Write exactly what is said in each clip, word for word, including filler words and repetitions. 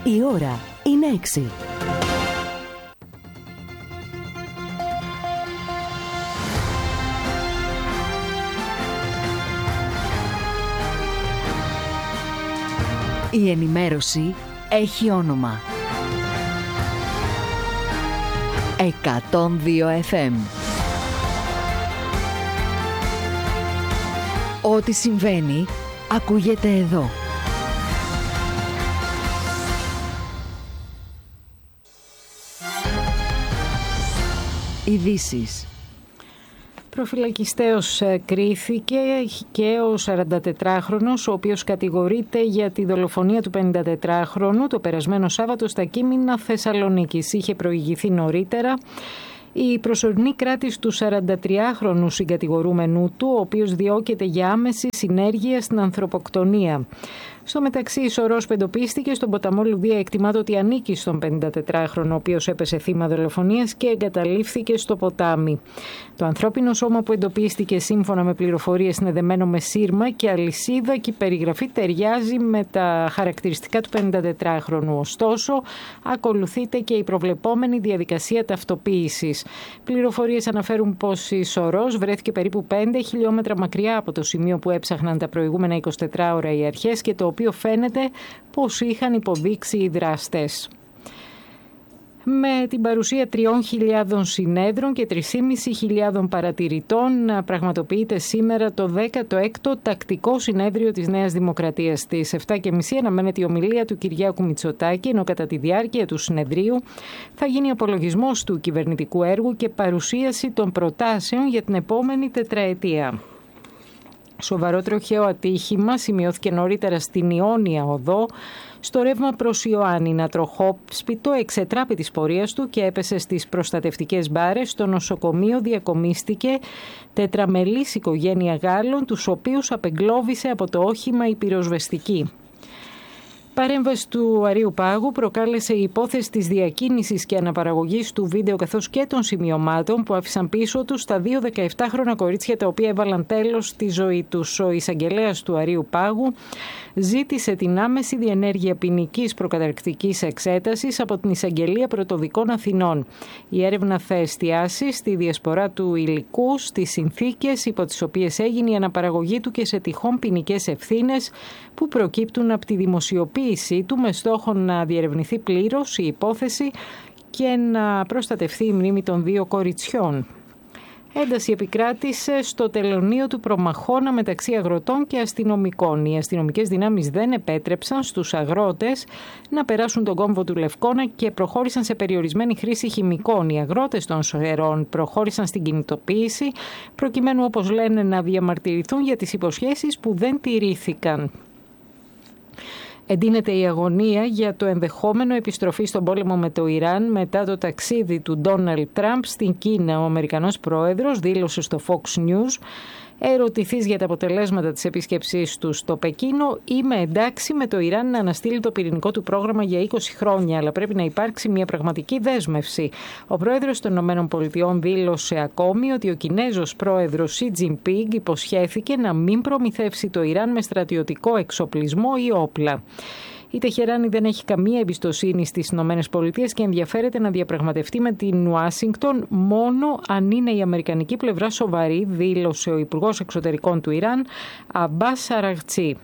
Η ώρα είναι έξι. Η ενημέρωση έχει όνομα. εκατόν δύο εφ εμ. Ό,τι συμβαίνει, ακούγεται εδώ. Ειδήσεις. Προφυλακιστέως κρίθηκε και ο σαραντατετράχρονος, ο οποίος κατηγορείται για τη δολοφονία του πενηντατετράχρονου το περασμένο Σάββατο στα Κείμηνα Θεσσαλονίκης. Είχε προηγηθεί νωρίτερα η προσωρινή κράτηση του σαραντατριάχρονου συγκατηγορούμενου του, ο οποίος διώκεται για άμεση συνέργεια στην ανθρωποκτονία. Στο μεταξύ, η σωρός που εντοπίστηκε στον ποταμό Λουδία εκτιμάται ότι ανήκει στον πενηντατετράχρονο, ο οποίος έπεσε θύμα δολοφονίας και εγκαταλείφθηκε στο ποτάμι. Το ανθρώπινο σώμα που εντοπίστηκε, σύμφωνα με πληροφορίες, συνδεμένο με σύρμα και αλυσίδα και η περιγραφή ταιριάζει με τα χαρακτηριστικά του πενηντατετράχρονου. Ωστόσο, ακολουθείται και η προβλεπόμενη διαδικασία ταυτοποίησης. Πληροφορίες αναφέρουν πως η σωρός βρέθηκε περίπου πέντε χιλιόμετρα μακριά από το σημείο που έψαχναν τα προηγούμενα εικοσιτέσσερις ώρα οι αρχές και το οποίο φαίνεται πως είχαν υποδείξει οι δράστες. Με την παρουσία τριών χιλιάδων συνέδρων και τρεις χιλιάδες πεντακόσιων παρατηρητών πραγματοποιείται σήμερα το δέκατο έκτο τακτικό συνέδριο της Νέας Δημοκρατίας. Στις επτά και μισή αναμένεται η ομιλία του Κυριάκου Μητσοτάκη, ενώ κατά τη διάρκεια του συνεδρίου θα γίνει απολογισμός του κυβερνητικού έργου και παρουσίαση των προτάσεων για την επόμενη τετραετία. Σοβαρό τροχαίο ατύχημα σημειώθηκε νωρίτερα στην Ιόνια Οδό, στο ρεύμα προς Ιωάννινα. Τροχόσπιτο εξετράπη της πορείας του και έπεσε στις προστατευτικές μπάρες. Στο νοσοκομείο διακομίστηκε τετραμελής οικογένεια Γάλλων, τους οποίους απεγκλώβησε από το όχημα η πυροσβεστική. Παρέμβαση του Αρείου Πάγου προκάλεσε η υπόθεση της διακίνησης και αναπαραγωγής του βίντεο καθώς και των σημειωμάτων που άφησαν πίσω τους τα δύο δεκαεπτάχρονα κορίτσια τα οποία έβαλαν τέλος στη ζωή τους. Ο εισαγγελέας του Αρείου Πάγου ζήτησε την άμεση διενέργεια ποινικής προκαταρκτικής εξέτασης από την Εισαγγελία Πρωτοδικών Αθηνών. Η έρευνα θα εστιάσει στη διασπορά του υλικού, στις συνθήκες υπό τις οποίες έγινε η αναπαραγωγή του και σε τυχόν ποινικές ευθύνες που προκύπτουν από τη δημοσιοποίησή του, με στόχο να διερευνηθεί πλήρως η υπόθεση και να προστατευθεί η μνήμη των δύο κοριτσιών. Ένταση επικράτησε στο τελωνείο του Προμαχώνα μεταξύ αγροτών και αστυνομικών. Οι αστυνομικές δυνάμεις δεν επέτρεψαν στους αγρότες να περάσουν τον κόμβο του Λευκώνα και προχώρησαν σε περιορισμένη χρήση χημικών. Οι αγρότες των Σοερών προχώρησαν στην κινητοποίηση προκειμένου, όπως λένε, να διαμαρτυρηθούν για τις υποσχέσεις που δεν τηρήθηκαν. Εντείνεται η αγωνία για το ενδεχόμενο επιστροφή στον πόλεμο με το Ιράν μετά το ταξίδι του Ντόναλντ Τραμπ στην Κίνα. Ο Αμερικανός πρόεδρος δήλωσε στο Fox News: ερωτηθείς για τα αποτελέσματα της επίσκεψής του στο Πεκίνο, είμαι εντάξει με το Ιράν να αναστείλει το πυρηνικό του πρόγραμμα για είκοσι χρόνια, αλλά πρέπει να υπάρξει μια πραγματική δέσμευση. Ο πρόεδρος των ΗΠΑ δήλωσε ακόμη ότι ο Κινέζος πρόεδρος Σι Τζινπίνγκ υποσχέθηκε να μην προμηθεύσει το Ιράν με στρατιωτικό εξοπλισμό ή όπλα. Η Τεχεράνη δεν έχει καμία εμπιστοσύνη στις ΗΠΑ και ενδιαφέρεται να διαπραγματευτεί με την Ουάσιγκτον μόνο αν είναι η αμερικανική πλευρά σοβαρή, δήλωσε ο Υπουργός Εξωτερικών του Ιράν, Αμπάς Αραγτσί.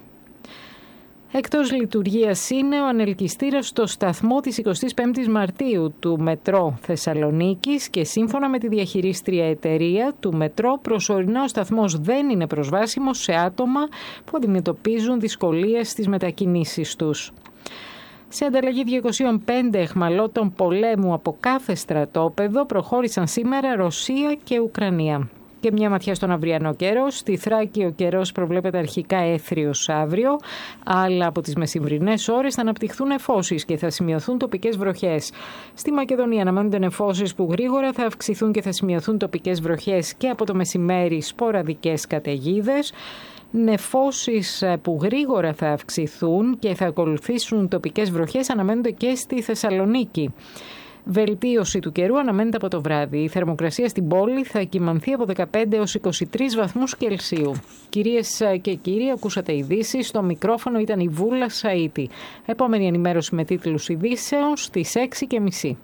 Εκτός λειτουργίας είναι ο ανελκυστήρας στο σταθμό της εικοστής πέμπτης Μαρτίου του Μετρό Θεσσαλονίκης και σύμφωνα με τη διαχειρίστρια εταιρεία του Μετρό, προσωρινά ο σταθμός δεν είναι προσβάσιμος σε άτομα που αντιμετωπίζουν δυσκολίες στις μετακινήσεις τους. Σε ανταλλαγή διακοσίων πέντε αιχμαλώτων πολέμου από κάθε στρατόπεδο προχώρησαν σήμερα Ρωσία και Ουκρανία. Και μια ματιά στον αυριανό καιρό. Στη Θράκη ο καιρός προβλέπεται αρχικά έθριος αύριο, αλλά από τις μεσημβρινές ώρες θα αναπτυχθούν νεφώσεις και θα σημειωθούν τοπικές βροχές. Στη Μακεδονία αναμένονται νεφώσεις που γρήγορα θα αυξηθούν και θα σημειωθούν τοπικές βροχές και από το μεσημέρι σποραδικές καταιγίδες. Νεφώσεις που γρήγορα θα αυξηθούν και θα ακολουθήσουν τοπικές βροχές αναμένονται και στη Θεσσαλονίκη. Βελτίωση του καιρού αναμένεται από το βράδυ. Η θερμοκρασία στην πόλη θα κυμανθεί από δεκαπέντε έως είκοσι τρεις βαθμούς Κελσίου. Κυρίες και κύριοι, ακούσατε ειδήσεις. Στο μικρόφωνο ήταν η Βούλα Σαΐτη. Επόμενη ενημέρωση με τίτλους ειδήσεων στις έξι και μισή.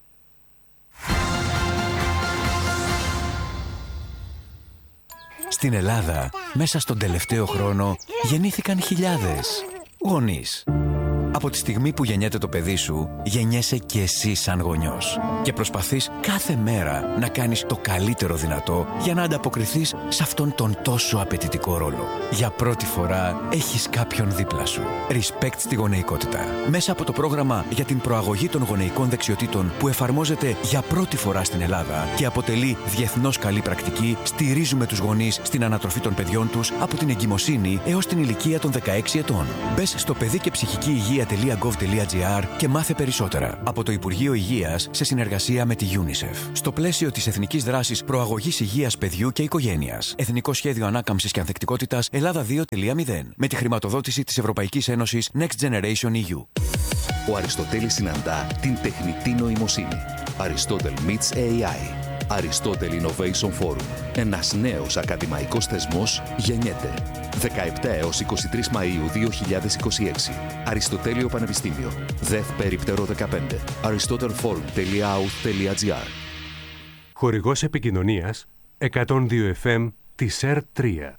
Στην Ελλάδα, μέσα στον τελευταίο χρόνο, γεννήθηκαν χιλιάδες γονείς. Από τη στιγμή που γεννιέται το παιδί σου, γεννιέσαι και εσύ σαν γονιός. Και προσπαθείς κάθε μέρα να κάνεις το καλύτερο δυνατό για να ανταποκριθείς σε αυτόν τον τόσο απαιτητικό ρόλο. Για πρώτη φορά έχεις κάποιον δίπλα σου. Respect στη γονεϊκότητα. Μέσα από το πρόγραμμα για την προαγωγή των γονεϊκών δεξιοτήτων που εφαρμόζεται για πρώτη φορά στην Ελλάδα και αποτελεί διεθνώς καλή πρακτική, στηρίζουμε τους γονείς στην ανατροφή των παιδιών τους από την εγκυμοσύνη έως την ηλικία των δεκαέξι ετών. Μπες στο παιδί και ψυχική υγεία τελεία γκοβ τελεία τζι άρ και μάθε περισσότερα. Από το Υπουργείο Υγείας σε συνεργασία με τη UNICEF. Στο πλαίσιο της Εθνικής Δράσης Προαγωγής Υγείας Παιδιού και Οικογένειας. Εθνικό Σχέδιο Ανάκαμψης και Ανθεκτικότητας Ελλάδα δύο τελεία μηδέν. Με τη χρηματοδότηση της Ευρωπαϊκής Ένωσης Next Generation ι γιου. Ο Αριστοτέλης συναντά την τεχνητή νοημοσύνη. Aristotle meets έι άι. Aristotle Innovation Forum. Ένας νέος ακαδημαϊκός θεσμός γεννιέται. δεκαεπτά έως είκοσι τρεις Μαΐου δύο χιλιάδες είκοσι έξι. Αριστοτέλειο Πανεπιστήμιο. ΔΕΘ Περίπτερο δεκαπέντε. aristotle forum τελεία άουθ τελεία τζι άρ. Χορηγός επικοινωνίας εκατόν δύο εφ εμ της ΕΡ τρία.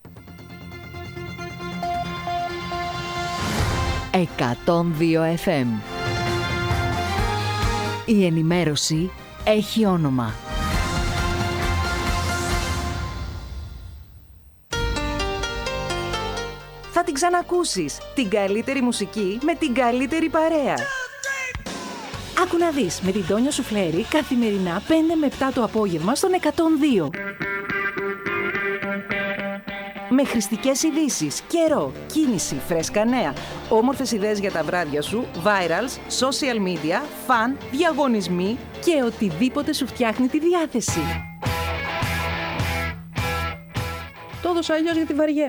εκατόν δύο εφ εμ. Η ενημέρωση έχει όνομα. Θα την ξανακούσεις. Την καλύτερη μουσική με την καλύτερη παρέα. Άκου να δεις με την Τόνια Σουφλέρη καθημερινά πέντε με επτά το απόγευμα στον εκατόν δύο. Με χρηστικές ειδήσεις, καιρό, κίνηση, φρέσκα νέα, όμορφες ιδέες για τα βράδια σου, virals, social media, φαν, διαγωνισμοί και οτιδήποτε σου φτιάχνει τη διάθεση. Το έδωσα αλλιώς γιατί βαριέμαι.